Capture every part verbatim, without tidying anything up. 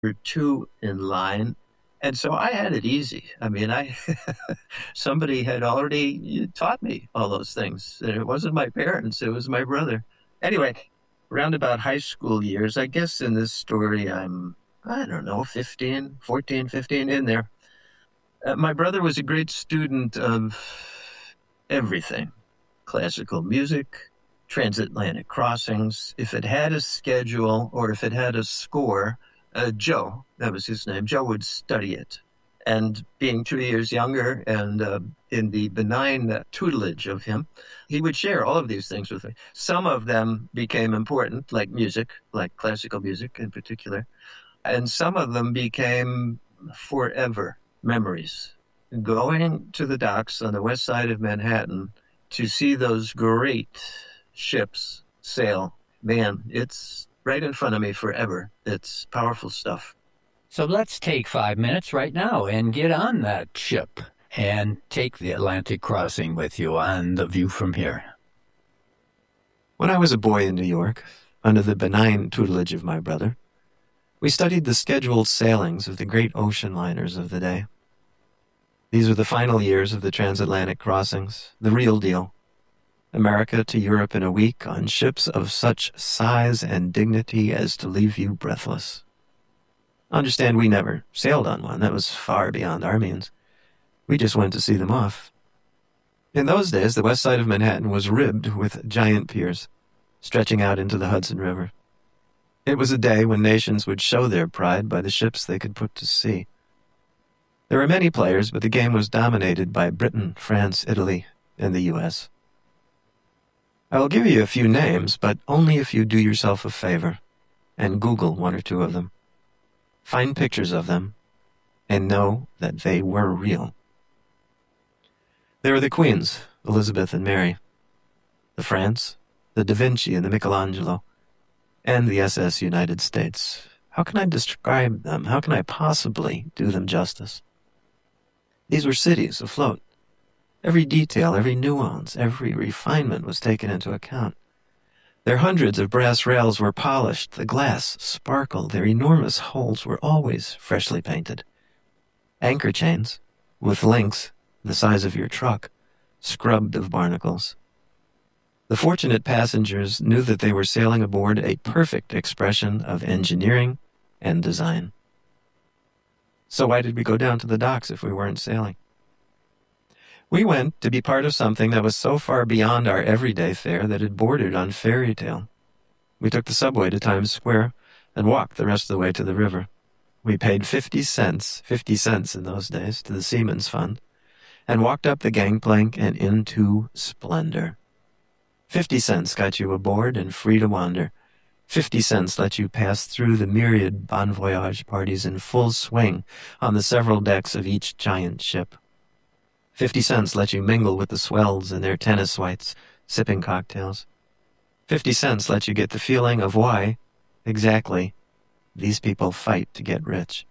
were two in line. And so I had it easy. I mean, I somebody had already taught me all those things. And it wasn't my parents, it was my brother. Anyway, around about high school years, I guess in this story, I'm, I don't know, fifteen, fourteen, fifteen in there. Uh, my brother was a great student of everything: classical music, transatlantic crossings. If it had a schedule or if it had a score, uh, Joe, that was his name, Joe would study it. And being two years younger and uh, in the benign uh, tutelage of him, he would share all of these things with me. Some of them became important, like music, like classical music in particular. And some of them became forever memories. Going to the docks on the west side of Manhattan to see those great ships sail, man, it's right in front of me forever. It's powerful stuff. So let's take five minutes right now and get on that ship and take the Atlantic crossing with you on The View from Here. When I was a boy in New York, under the benign tutelage of my brother, we studied the scheduled sailings of the great ocean liners of the day. These were the final years of the transatlantic crossings, the real deal. America to Europe in a week on ships of such size and dignity as to leave you breathless. Understand, we never sailed on one. That was far beyond our means. We just went to see them off. In those days, the west side of Manhattan was ribbed with giant piers, stretching out into the Hudson River. It was a day when nations would show their pride by the ships they could put to sea. There were many players, but the game was dominated by Britain, France, Italy, and the U S I will give you a few names, but only if you do yourself a favor and Google one or two of them. Find pictures of them and know that they were real. There were the Queens, Elizabeth and Mary, the France, the Da Vinci and the Michelangelo, and the S S United States. How can I describe them? How can I possibly do them justice? These were cities afloat. Every detail, every nuance, every refinement was taken into account. Their hundreds of brass rails were polished, the glass sparkled, their enormous hulls were always freshly painted. Anchor chains, with links the size of your truck, scrubbed of barnacles. The fortunate passengers knew that they were sailing aboard a perfect expression of engineering and design. So why did we go down to the docks if we weren't sailing? We went to be part of something that was so far beyond our everyday fare that it bordered on fairy tale. We took the subway to Times Square and walked the rest of the way to the river. We paid fifty cents, fifty cents in those days, to the Seamen's Fund, and walked up the gangplank and into splendor. Fifty cents got you aboard and free to wander. Fifty cents let you pass through the myriad bon voyage parties in full swing on the several decks of each giant ship. Fifty cents let you mingle with the swells in their tennis whites, sipping cocktails. Fifty cents let you get the feeling of why, exactly, these people fight to get rich.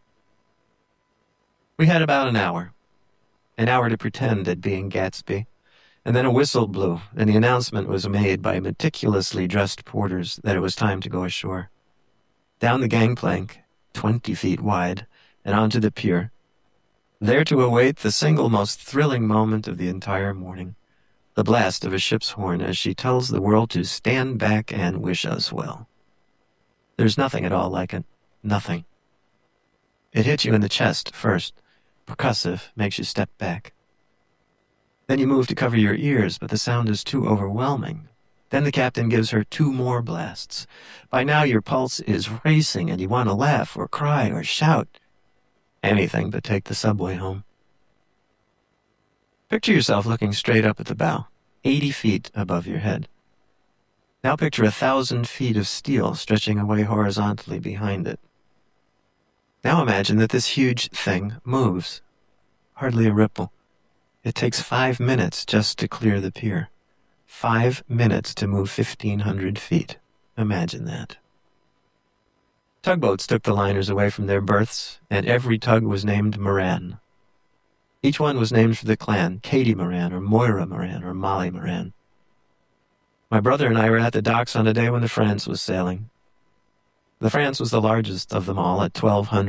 We had about an hour. An hour to pretend at being Gatsby. And then a whistle blew, and the announcement was made by meticulously dressed porters that it was time to go ashore. Down the gangplank, twenty feet wide, and onto the pier, there to await the single most thrilling moment of the entire morning, the blast of a ship's horn as she tells the world to stand back and wish us well. There's nothing at all like it. Nothing. It hits you in the chest first. Percussive, makes you step back. Then you move to cover your ears, but the sound is too overwhelming. Then the captain gives her two more blasts. By now your pulse is racing and you want to laugh or cry or shout. Anything but take the subway home. Picture yourself looking straight up at the bow, eighty feet above your head. Now picture a thousand feet of steel stretching away horizontally behind it. Now imagine that this huge thing moves. Hardly a ripple. It takes five minutes just to clear the pier. Five minutes to move fifteen hundred feet. Imagine that. Tugboats took the liners away from their berths, and every tug was named Moran. Each one was named for the clan, Katie Moran, or Moira Moran, or Molly Moran. My brother and I were at the docks on a day when the France was sailing. The France was the largest of them all at twelve hundred